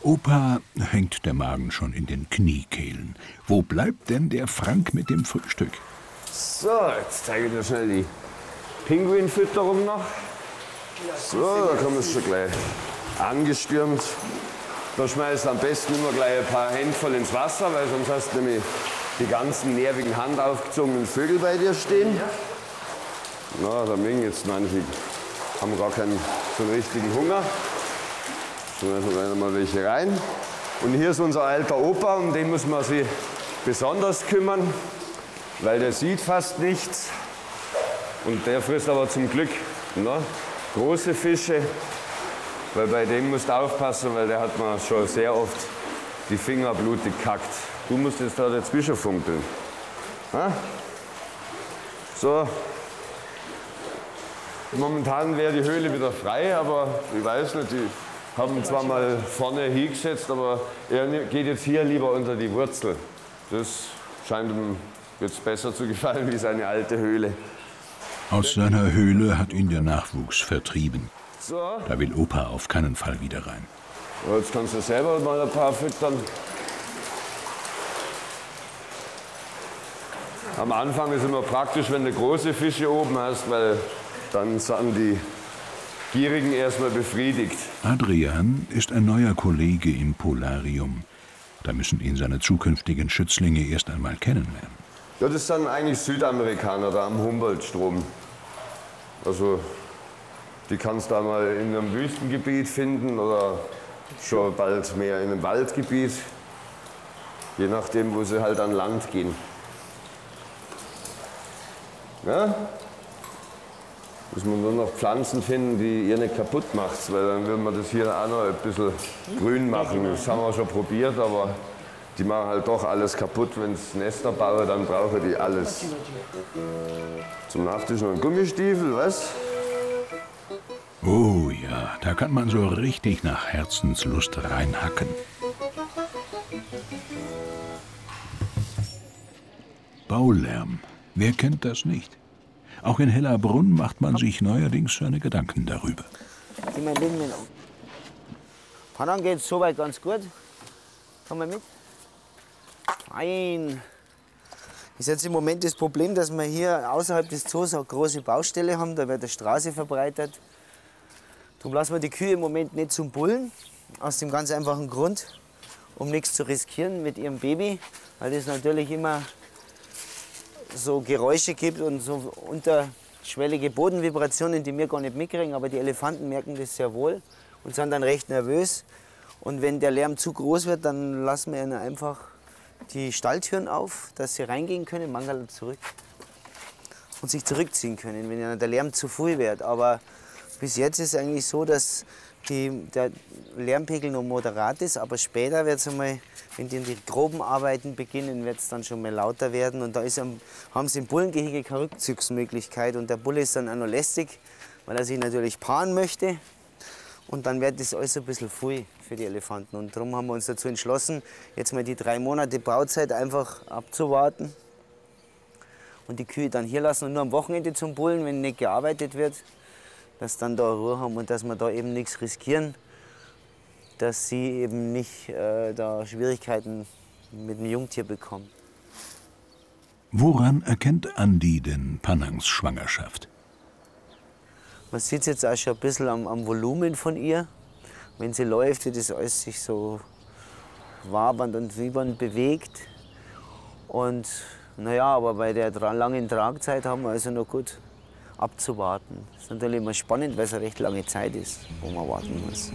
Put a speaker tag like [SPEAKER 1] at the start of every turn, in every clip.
[SPEAKER 1] Opa hängt der Magen schon in den Kniekehlen. Wo bleibt denn der Frank mit dem Frühstück?
[SPEAKER 2] So, jetzt zeige ich dir schnell die Pinguinfütterung noch. So, da kommen wir schon gleich angestürmt. Da schmeißt du am besten immer gleich ein paar Handvoll ins Wasser, weil sonst hast du nämlich die ganzen nervigen, handaufgezogenen Vögel bei dir stehen. Na, da mögen jetzt manche, haben gar keinen so richtigen Hunger. Schmeißen wir mal welche rein. Und hier ist unser alter Opa, um den muss man sich besonders kümmern, weil der sieht fast nichts. Und der frisst aber zum Glück große Fische. Weil bei dem musst du aufpassen, weil der hat mir schon sehr oft die Finger blutig gekackt. Du musst jetzt da dazwischen funkeln. Ha? So. Momentan wäre die Höhle wieder frei, aber ich weiß nicht, die haben zwar mal vorne hingesetzt, aber er geht jetzt hier lieber unter die Wurzel. Das scheint ihm jetzt besser zu gefallen wie seine alte Höhle.
[SPEAKER 1] Aus seiner Höhle hat ihn der Nachwuchs vertrieben.
[SPEAKER 2] So.
[SPEAKER 1] Da will Opa auf keinen Fall wieder rein.
[SPEAKER 2] Jetzt kannst du selber mal ein paar füttern. Am Anfang ist immer praktisch, wenn du große Fische oben hast, weil dann sind die Gierigen erstmal befriedigt.
[SPEAKER 1] Adrian ist ein neuer Kollege im Polarium. Da müssen ihn seine zukünftigen Schützlinge erst einmal kennenlernen.
[SPEAKER 2] Ja, das sind eigentlich Südamerikaner da am Humboldt-Strom. Also, die kannst du einmal in einem Wüstengebiet finden oder schon bald mehr in einem Waldgebiet. Je nachdem, wo sie halt an Land gehen. Ja? Müssen wir nur noch Pflanzen finden, die ihr nicht kaputt macht, weil dann würden wir das hier auch noch ein bisschen grün machen. Das haben wir schon probiert, aber die machen halt doch alles kaputt. Wenn sie Nester bauen, dann brauchen die alles. Zum Nachtisch noch ein Gummistiefel, was?
[SPEAKER 1] Oh ja, da kann man so richtig nach Herzenslust reinhacken. Baulärm, wer kennt das nicht? Auch in Hellerbrunn macht man sich neuerdings seine Gedanken darüber.
[SPEAKER 3] Die mein Leben mit. Panan geht es soweit ganz gut. Komm mal mit. Fein. Ist jetzt im Moment das Problem, dass wir hier außerhalb des Zoos eine große Baustelle haben. Da wird eine Straße verbreitert. Darum lassen wir die Kühe im Moment nicht zum Bullen. Aus dem ganz einfachen Grund, um nichts zu riskieren mit ihrem Baby. Weil es natürlich immer so Geräusche gibt und so unterschwellige Bodenvibrationen, die wir gar nicht mitkriegen. Aber die Elefanten merken das sehr wohl und sind dann recht nervös. Und wenn der Lärm zu groß wird, dann lassen wir ihnen einfach die Stalltüren auf, dass sie reingehen können, Mangala zurück und sich zurückziehen können, wenn ihnen der Lärm zu viel wird. Aber bis jetzt ist es eigentlich so, dass der Lärmpegel noch moderat ist, aber später wird es einmal, wenn die groben Arbeiten beginnen, wird es dann schon mal lauter werden. Und da haben sie im Bullengehege keine Rückzugsmöglichkeit. Und der Bulle ist dann auch noch lästig, weil er sich natürlich paaren möchte. Und dann wird das alles ein bisschen viel für die Elefanten. Und darum haben wir uns dazu entschlossen, jetzt mal die 3 Monate Bauzeit einfach abzuwarten. Und die Kühe dann hier lassen und nur am Wochenende zum Bullen, wenn nicht gearbeitet wird. Dass dann da Ruhe haben und dass wir da eben nichts riskieren, dass sie eben nicht da Schwierigkeiten mit dem Jungtier bekommen.
[SPEAKER 1] Woran erkennt Andi denn Panangs Schwangerschaft?
[SPEAKER 3] Man sieht es jetzt auch schon ein bisschen am Volumen von ihr. Wenn sie läuft, wird das alles sich so wabernd und wiebernd bewegt. Und naja, aber bei der langen Tragzeit haben wir also noch gut abzuwarten. Das ist natürlich immer spannend, weil es eine recht lange Zeit ist, wo man warten muss.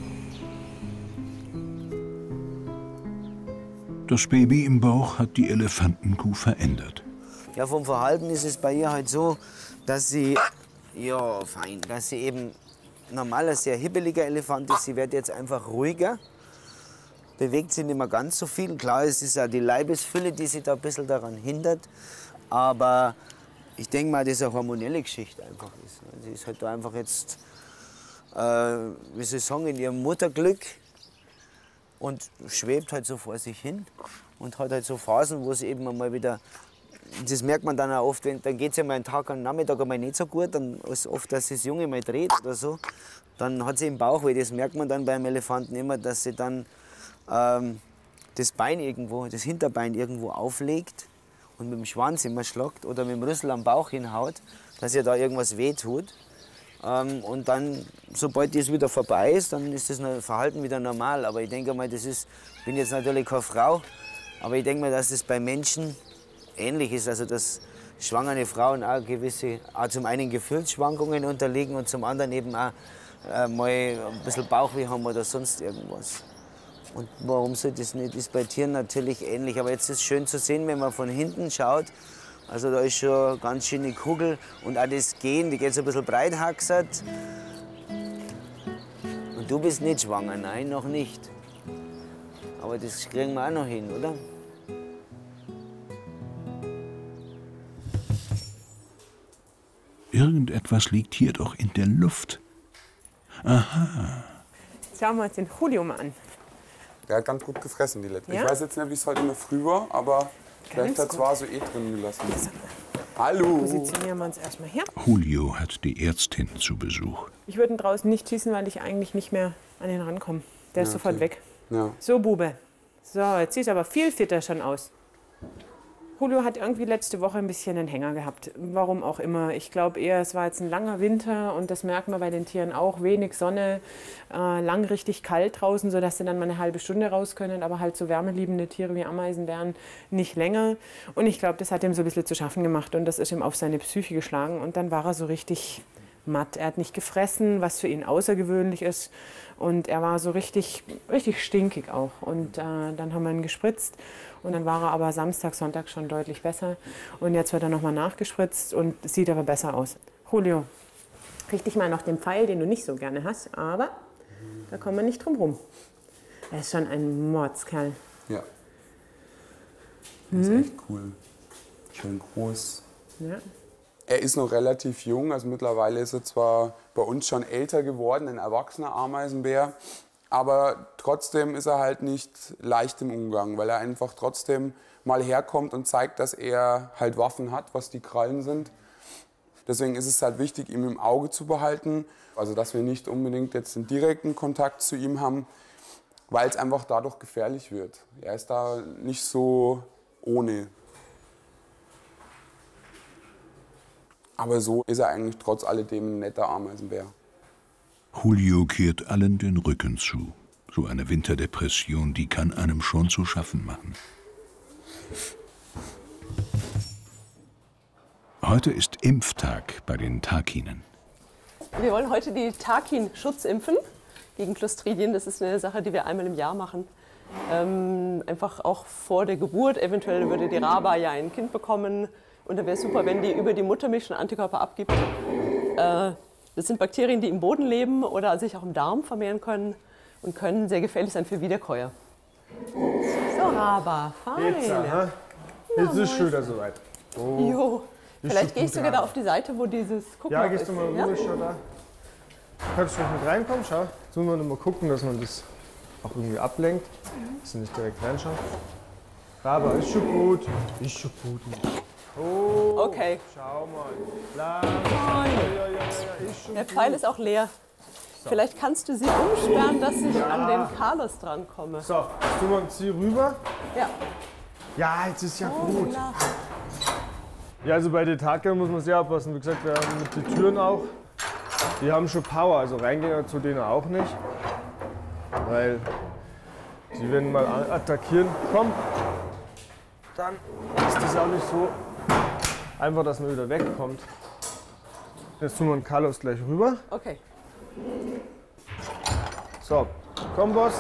[SPEAKER 1] Das Baby im Bauch hat die Elefantenkuh verändert.
[SPEAKER 3] Ja, vom Verhalten ist es bei ihr halt so, dass sie, dass sie eben normal ein sehr hibbeliger Elefant ist. Sie wird jetzt einfach ruhiger, bewegt sich nicht mehr ganz so viel. Klar, es ist auch die Leibesfülle, die sie da ein bisschen daran hindert, aber ich denke mal, dass es eine hormonelle Geschichte einfach ist. Sie ist halt da einfach jetzt, wie soll ich sagen, in ihrem Mutterglück und schwebt halt so vor sich hin und hat halt so Phasen, wo sie eben einmal wieder, das merkt man dann auch oft, dann geht es ja mal einen Tag am Nachmittag einmal nicht so gut, dann ist oft, dass das Junge mal dreht oder so, dann hat sie im Bauch weh. Das merkt man dann beim Elefanten immer, dass sie dann das Bein irgendwo, das Hinterbein irgendwo auflegt und mit dem Schwanz immer schlockt oder mit dem Rüssel am Bauch hinhaut, dass ihr da irgendwas wehtut. Und dann, sobald das wieder vorbei ist, dann ist das Verhalten wieder normal. Aber ich denke mal, ich bin jetzt natürlich keine Frau, aber ich denke mal, dass das bei Menschen ähnlich ist. Also dass schwangere Frauen auch auch zum einen Gefühlsschwankungen unterliegen und zum anderen eben auch mal ein bisschen Bauchweh haben oder sonst irgendwas. Und warum soll das nicht? Ist bei Tieren natürlich ähnlich. Aber jetzt ist es schön zu sehen, wenn man von hinten schaut. Also da ist schon eine ganz schöne Kugel und auch das Gehen, die geht so ein bisschen breithaxert. Und du bist nicht schwanger, nein, noch nicht. Aber das kriegen wir auch noch hin, oder?
[SPEAKER 1] Irgendetwas liegt hier doch in der Luft. Aha.
[SPEAKER 4] Jetzt schauen wir uns den Julio mal an.
[SPEAKER 5] Der hat ganz gut gefressen, die letzte.
[SPEAKER 4] Ja?
[SPEAKER 5] Ich weiß jetzt nicht, wie es heute in der Früh war, aber vielleicht hat es war so drin gelassen. Hallo!
[SPEAKER 4] Positionieren wir uns erstmal hier.
[SPEAKER 1] Julio hat die Ärztin zu Besuch.
[SPEAKER 4] Ich würde ihn draußen nicht schießen, weil ich eigentlich nicht mehr an ihn rankomme. Der ist sofort weg.
[SPEAKER 5] Ja.
[SPEAKER 4] So, Bube. So, jetzt sieht aber viel fitter schon aus. Julio hat irgendwie letzte Woche ein bisschen einen Hänger gehabt. Warum auch immer. Ich glaube eher, es war jetzt ein langer Winter und das merkt man bei den Tieren auch. Wenig Sonne, lang richtig kalt draußen, sodass sie dann mal eine halbe Stunde raus können. Aber halt so wärmeliebende Tiere wie Ameisenbären nicht länger. Und ich glaube, das hat ihm so ein bisschen zu schaffen gemacht und das ist ihm auf seine Psyche geschlagen. Und dann war er so richtig matt. Er hat nicht gefressen, was für ihn außergewöhnlich ist. Und er war so richtig stinkig auch. Und dann haben wir ihn gespritzt. Und dann war er aber Samstag, Sonntag schon deutlich besser. Und jetzt wird er nochmal nachgespritzt und sieht aber besser aus. Julio, richte dich mal nach dem Pfeil, den du nicht so gerne hast. Aber da kommen wir nicht drum rum. Er ist schon ein Mordskerl.
[SPEAKER 5] Ja. Das ist echt cool. Schön groß.
[SPEAKER 4] Ja.
[SPEAKER 5] Er ist noch relativ jung, also mittlerweile ist er zwar bei uns schon älter geworden, ein erwachsener Ameisenbär, aber trotzdem ist er halt nicht leicht im Umgang, weil er einfach trotzdem mal herkommt und zeigt, dass er halt Waffen hat, was die Krallen sind. Deswegen ist es halt wichtig, ihn im Auge zu behalten, also dass wir nicht unbedingt jetzt einen direkten Kontakt zu ihm haben, weil es einfach dadurch gefährlich wird. Er ist da nicht so ohne. Aber so ist er eigentlich trotz alledem ein netter Ameisenbär.
[SPEAKER 1] Julio kehrt allen den Rücken zu. So eine Winterdepression, die kann einem schon zu schaffen machen. Heute ist Impftag bei den Takinen.
[SPEAKER 6] Wir wollen heute die Takin-Schutz impfen gegen Clostridien. Das ist eine Sache, die wir einmal im Jahr machen. Einfach auch vor der Geburt. Eventuell würde die Raba ja ein Kind bekommen. Und da wäre es super, wenn die über die Muttermilch schon Antikörper abgibt. Das sind Bakterien, die im Boden leben oder sich auch im Darm vermehren können und können sehr gefährlich sein für Wiederkäuer. So, Raba, fein.
[SPEAKER 7] Jetzt ist schon wieder soweit. Oh.
[SPEAKER 6] Jo. Vielleicht gehe ich sogar da auf die Seite, wo dieses Guck
[SPEAKER 7] Ja,
[SPEAKER 6] mal
[SPEAKER 7] gehst
[SPEAKER 6] ist.
[SPEAKER 7] du mal rüber, schau da. Kannst du mit reinkommen, schau. Jetzt müssen wir noch mal gucken, dass man das auch irgendwie ablenkt. Dass du nicht direkt reinschauen. Aber ist schon gut. Ist schon gut. Oh,
[SPEAKER 6] Okay.
[SPEAKER 7] schau mal. Ist schon
[SPEAKER 6] Der Pfeil ist auch leer. Vielleicht kannst du sie umsperren, dass ich an den Carlos drankomme.
[SPEAKER 7] So, jetzt tun wir sie rüber.
[SPEAKER 6] Ja.
[SPEAKER 7] Ja, jetzt ist ja gut.
[SPEAKER 6] Hola.
[SPEAKER 7] Ja, also bei den Taken muss man sehr aufpassen. Wie gesagt, wir haben mit den Türen auch. Die haben schon Power, also reingehen zu denen auch nicht. Weil die werden mal attackieren. Komm, dann ist das auch nicht so einfach, dass man wieder wegkommt. Jetzt tun wir den Carlos gleich rüber.
[SPEAKER 6] Okay.
[SPEAKER 7] So, komm, Boss.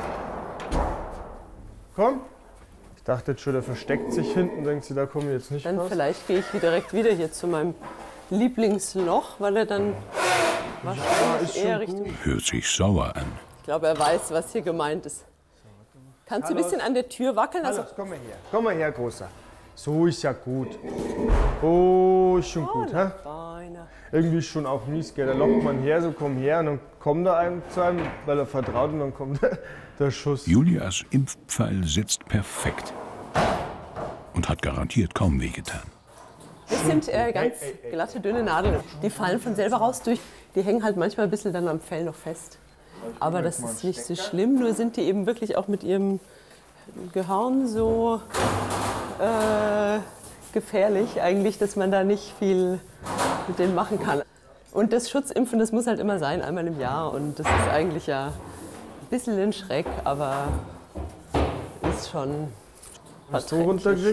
[SPEAKER 7] Komm. Ich dachte jetzt schon, der versteckt sich hinten, denkt sie, da komme ich jetzt nicht
[SPEAKER 6] Dann
[SPEAKER 7] raus.
[SPEAKER 6] vielleicht gehe ich direkt wieder hier zu meinem Lieblingsloch, weil er dann wahrscheinlich eher Richtung...
[SPEAKER 1] Hört sich sauer an.
[SPEAKER 6] Ich glaube, er weiß, was hier gemeint ist. Kannst du ein bisschen an der Tür wackeln? Also,
[SPEAKER 7] Carlos, komm mal her. Komm mal her, Großer. So ist ja gut. Oh, ist schon gut, hä?
[SPEAKER 6] Beine.
[SPEAKER 7] Irgendwie ist schon auch mies, gell? Da lockt man her, so komm her und dann kommt er einem zu einem, weil er vertraut und dann kommt der Schuss.
[SPEAKER 1] Julias Impfpfeil sitzt perfekt und hat garantiert kaum wehgetan.
[SPEAKER 6] Das sind ganz glatte, dünne Nadeln. Die fallen von selber raus durch. Die hängen halt manchmal ein bisschen dann am Fell noch fest. Aber das ist nicht so schlimm, nur sind die eben wirklich auch mit ihrem Gehirn so gefährlich eigentlich, dass man da nicht viel mit denen machen kann. Und das Schutzimpfen, das muss halt immer sein, einmal im Jahr. Und das ist eigentlich ja ein bisschen ein Schreck, aber ist schon
[SPEAKER 7] Hast du runtergekriegt?